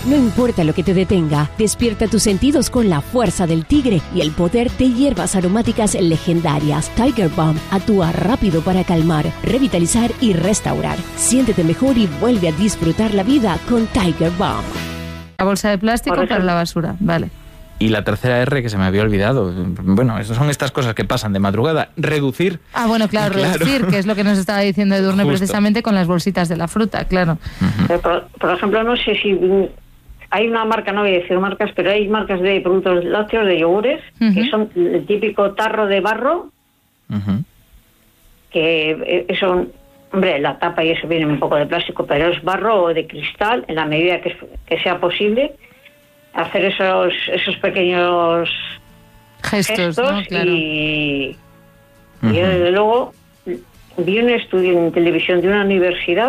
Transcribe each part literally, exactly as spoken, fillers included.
No importa lo que te detenga, despierta tus sentidos con la fuerza del tigre y el poder de hierbas aromáticas legendarias. Tiger Balm actúa rápido para calmar, revitalizar y restaurar. Siéntete mejor y vuelve a disfrutar la vida con Tiger Balm. La bolsa de plástico para la basura, vale. Y la tercera R que se me había olvidado. Bueno, esas son estas cosas que pasan de madrugada. Reducir. Ah, bueno, claro, claro. reducir, que es lo que nos estaba diciendo Edurne Justo. precisamente con las bolsitas de la fruta, claro. Uh-huh. Por, por ejemplo, no sé si hay una marca, no voy a decir marcas, pero hay marcas de productos lácteos, de yogures, uh-huh. que son el típico tarro de barro, uh-huh. que eso, hombre, la tapa y eso viene un poco de plástico, pero es barro o de cristal, en la medida que, que sea posible. Hacer esos esos pequeños gestos, gestos ¿no? Claro. y, uh-huh. y yo desde luego vi un estudio en televisión de una universidad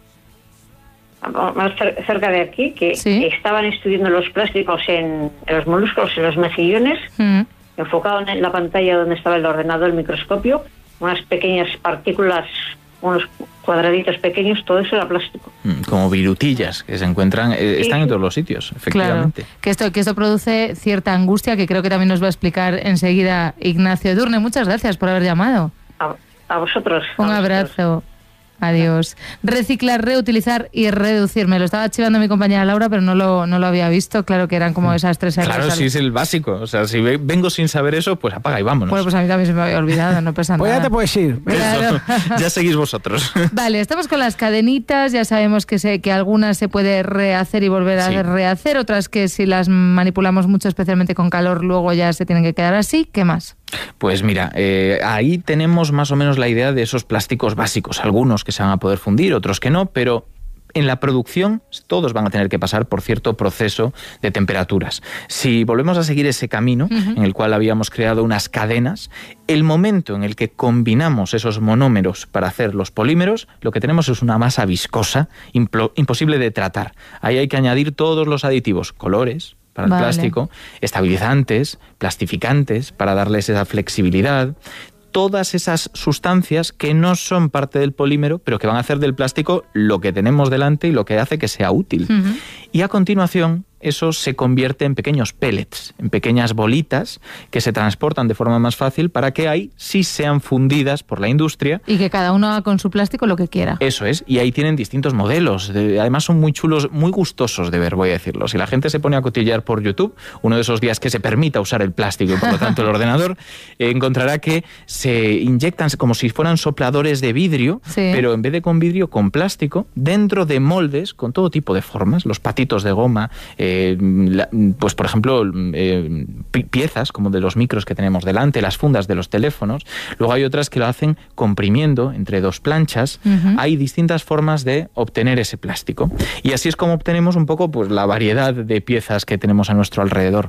más cerca de aquí que ¿Sí? estaban estudiando los plásticos en, en los moluscos, en los mejillones, uh-huh. enfocado en la pantalla donde estaba el ordenador, el microscopio, unas pequeñas partículas, unos cuadraditos pequeños, todo eso era plástico. Como virutillas que se encuentran, eh, sí. están en todos los sitios, efectivamente. Claro, que esto, que esto produce cierta angustia, que creo que también nos va a explicar enseguida Ignacio Edurne. Muchas gracias por haber llamado. A, a vosotros. Un a abrazo. Vosotros. Adiós. Reciclar, reutilizar y reducir. Me lo estaba chivando mi compañera Laura, pero no lo, no lo había visto. Claro que eran como esas tres Claro, sí es el básico. O sea, si vengo sin saber eso, pues apaga y vámonos. Bueno, pues a mí también se me había olvidado, no pasa pues nada. Pues ya te puedes ir. Claro. Ya seguís vosotros. Vale, estamos con las cadenitas. Ya sabemos que, se, que algunas se puede rehacer y volver a sí. rehacer. Otras que si las manipulamos mucho, especialmente con calor, luego ya se tienen que quedar así. ¿Qué más? Pues mira, eh, ahí tenemos más o menos la idea de esos plásticos básicos, algunos que se van a poder fundir, otros que no, pero en la producción todos van a tener que pasar por cierto proceso de temperaturas. Si volvemos a seguir ese camino uh-huh. en el cual habíamos creado unas cadenas, el momento en el que combinamos esos monómeros para hacer los polímeros, lo que tenemos es una masa viscosa, implo- imposible de tratar. Ahí hay que añadir todos los aditivos, colores, para el vale. plástico, estabilizantes, plastificantes, para darles esa flexibilidad, todas esas sustancias que no son parte del polímero, pero que van a hacer del plástico lo que tenemos delante y lo que hace que sea útil. Uh-huh. Y a continuación, eso se convierte en pequeños pellets, en pequeñas bolitas que se transportan de forma más fácil para que ahí sí sean fundidas por la industria. Y que cada uno haga con su plástico lo que quiera. Eso es, y ahí tienen distintos modelos. Además son muy chulos, muy gustosos de ver, voy a decirlo. Si la gente se pone a cotillear por YouTube, uno de esos días que se permita usar el plástico y por lo tanto el ordenador, eh, encontrará que se inyectan como si fueran sopladores de vidrio, sí. pero en vez de con vidrio, con plástico, dentro de moldes con todo tipo de formas, los patitos de goma, eh, Eh, la, pues por ejemplo eh, piezas como de los micros que tenemos delante, las fundas de los teléfonos. Luego hay otras que lo hacen comprimiendo entre dos planchas. Uh-huh. Hay distintas formas de obtener ese plástico y así es como obtenemos un poco pues la variedad de piezas que tenemos a nuestro alrededor.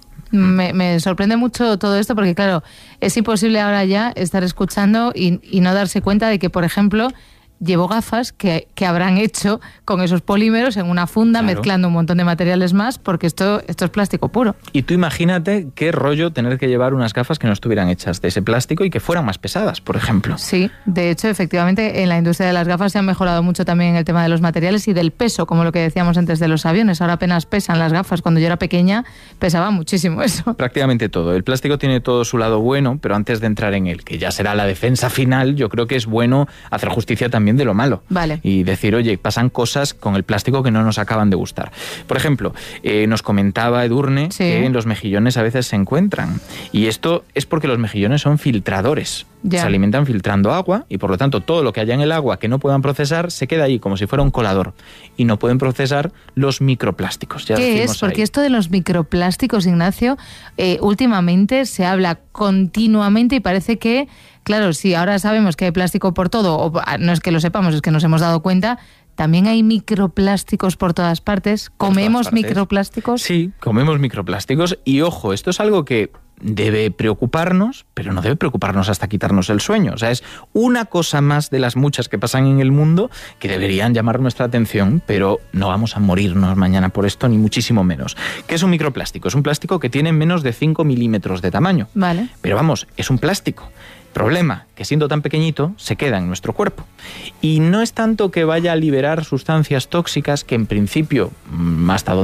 Me, me sorprende mucho todo esto porque claro, es imposible ahora ya estar escuchando y, y no darse cuenta de que, por ejemplo, llevo gafas que, que habrán hecho con esos polímeros en una funda, claro. mezclando un montón de materiales más, porque esto, esto es plástico puro. Y tú imagínate qué rollo tener que llevar unas gafas que no estuvieran hechas de ese plástico y que fueran más pesadas, por ejemplo. Sí, de hecho, efectivamente, en la industria de las gafas se han mejorado mucho también en el tema de los materiales y del peso, como lo que decíamos antes de los aviones. Ahora apenas pesan las gafas. Cuando yo era pequeña, pesaba muchísimo eso. Prácticamente todo. El plástico tiene todo su lado bueno, pero antes de entrar en él, que ya será la defensa final, yo creo que es bueno hacer justicia también de lo malo. Vale. Y decir, oye, pasan cosas con el plástico que no nos acaban de gustar. Por ejemplo, eh, nos comentaba Edurne sí. que en los mejillones a veces se encuentran. Y esto es porque los mejillones son filtradores. Ya. Se alimentan filtrando agua y por lo tanto todo lo que haya en el agua que no puedan procesar se queda ahí como si fuera un colador y no pueden procesar los microplásticos. Ya ¿Qué es? Porque ahí. Esto de los microplásticos, Ignacio, eh, últimamente se habla continuamente y parece que, claro, si ahora sabemos que hay plástico por todo, o no es que lo sepamos, es que nos hemos dado cuenta, también hay microplásticos por todas partes. ¿Comemos partes. microplásticos? Sí, comemos microplásticos y ojo, esto es algo que debe preocuparnos, pero no debe preocuparnos hasta quitarnos el sueño. O sea, es una cosa más de las muchas que pasan en el mundo que deberían llamar nuestra atención, pero no vamos a morirnos mañana por esto, ni muchísimo menos. ¿Qué es un microplástico? Es un plástico que tiene menos de cinco milímetros de tamaño. Vale. Pero vamos, es un plástico. Problema, que siendo tan pequeñito, se queda en nuestro cuerpo. Y no es tanto que vaya a liberar sustancias tóxicas que en principio, hasta donde